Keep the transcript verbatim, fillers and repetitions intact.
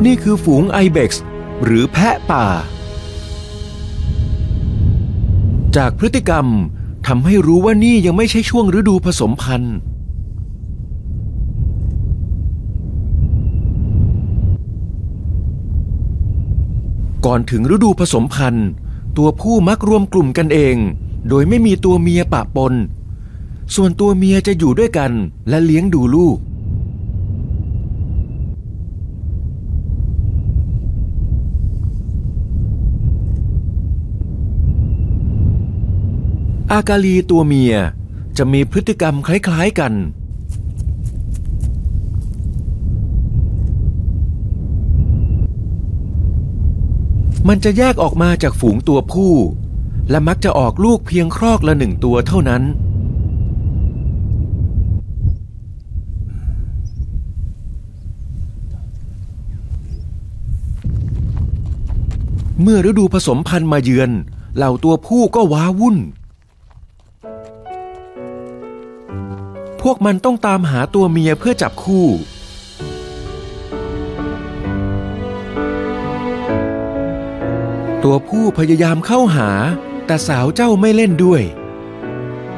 นี่คือฝูงไอเบ็กซ์หรือแพะป่าจากพฤติกรรมทำให้รู้ว่านี่ยังไม่ใช่ช่วงฤดูผสมพันธุ์ก่อนถึงฤดูผสมพันธุ์ตัวผู้มักรวมกลุ่มกันเองโดยไม่มีตัวเมียปะปนส่วนตัวเมียจะอยู่ด้วยกันและเลี้ยงดูลูกอากาลีตัวเมียจะมีพฤติกรรมคล้ายๆกันมันจะแยกออกมาจากฝูงตัวผู้และมักจะออกลูกเพียงครอกละหนึ่งตัวเท่านั้นเมื่อฤดูผสมพันธุ์มาเยือนเหล่าตัวผู้ก็ว้าวุ่นพวกมันต้องตามหาตัวเมียเพื่อจับคู่ตัวผู้พยายามเข้าหาแต่สาวเจ้าไม่เล่นด้วย